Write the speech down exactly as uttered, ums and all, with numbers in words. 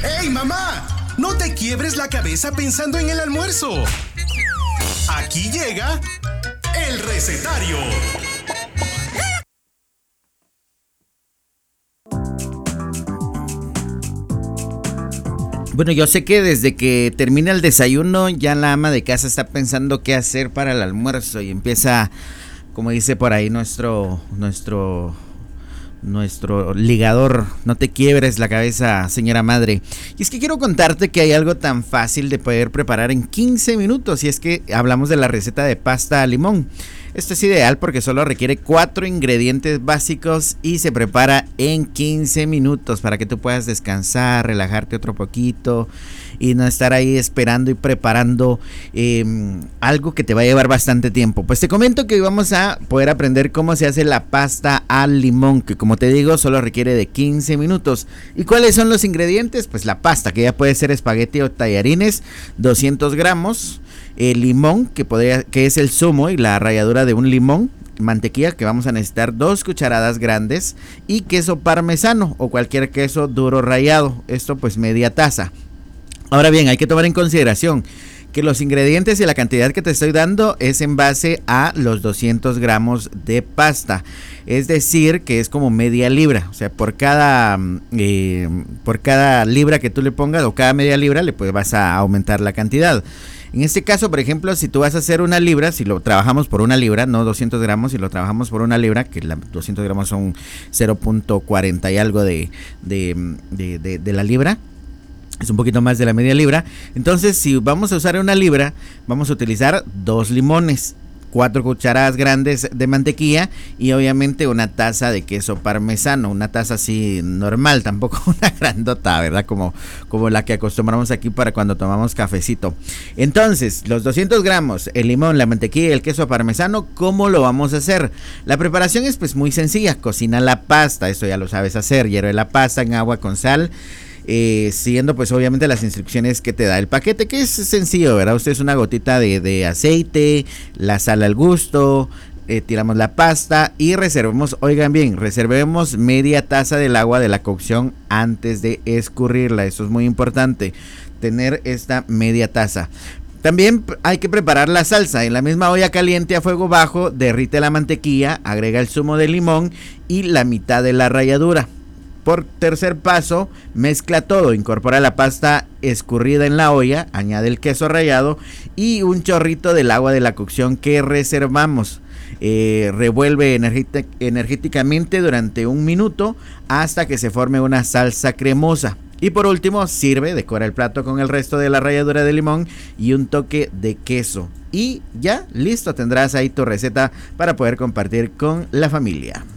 ¡Ey, mamá! No te quiebres la cabeza pensando en el almuerzo. Aquí llega el recetario. Bueno, yo sé que desde que termina el desayuno ya la ama de casa está pensando qué hacer para el almuerzo y empieza, como dice por ahí nuestro nuestro nuestro ligador, no te quiebres la cabeza, señora madre. Y es que quiero contarte que hay algo tan fácil de poder preparar en quince minutos, y es que hablamos de la receta de pasta al limón. Esto es ideal porque solo requiere cuatro ingredientes básicos y se prepara en quince minutos para que tú puedas descansar, relajarte otro poquito y no estar ahí esperando y preparando eh, algo que te va a llevar bastante tiempo. Pues te comento que hoy vamos a poder aprender cómo se hace la pasta al limón, que como te digo solo requiere de quince minutos. ¿Y cuáles son los ingredientes? Pues la pasta, que ya puede ser espagueti o tallarines, doscientos gramos. El limón, que, podría, que es el zumo y la ralladura de un limón, mantequilla, que vamos a necesitar dos cucharadas grandes, y queso parmesano o cualquier queso duro rallado, esto pues media taza. Ahora bien, hay que tomar en consideración que los ingredientes y la cantidad que te estoy dando es en base a los doscientos gramos de pasta, es decir, que es como media libra, o sea, por cada eh, por cada libra que tú le pongas o cada media libra le pues vas a aumentar la cantidad. En este caso, por ejemplo, si tú vas a hacer una libra, si lo trabajamos por una libra, no doscientos gramos, si lo trabajamos por una libra, que la doscientos gramos son cero punto cuarenta y algo de, de, de, de, de la libra, es un poquito más de la media libra. Entonces, si vamos a usar una libra, vamos a utilizar dos limones, cuatro cucharadas grandes de mantequilla y obviamente una taza de queso parmesano, una taza así normal, tampoco una grandota, ¿verdad? Como, como la que acostumbramos aquí para cuando tomamos cafecito. Entonces, los doscientos gramos, el limón, la mantequilla y el queso parmesano, ¿cómo lo vamos a hacer? La preparación es pues muy sencilla, cocina la pasta, esto ya lo sabes hacer, hierve la pasta en agua con sal, Eh, siguiendo pues obviamente las instrucciones que te da el paquete, que es sencillo, ¿verdad? Usted es una gotita de, de aceite, la sal al gusto, eh, tiramos la pasta y reservemos, oigan bien, reservemos media taza del agua de la cocción antes de escurrirla. Eso es muy importante, tener esta media taza. También hay que preparar la salsa. En la misma olla caliente a fuego bajo, derrite la mantequilla, agrega el zumo de limón y la mitad de la ralladura. Por tercer paso, mezcla todo, incorpora la pasta escurrida en la olla, añade el queso rallado y un chorrito del agua de la cocción que reservamos. Eh, revuelve energétic- energéticamente durante un minuto hasta que se forme una salsa cremosa. Y por último, sirve, decora el plato con el resto de la ralladura de limón y un toque de queso. Y ya, listo, tendrás ahí tu receta para poder compartir con la familia.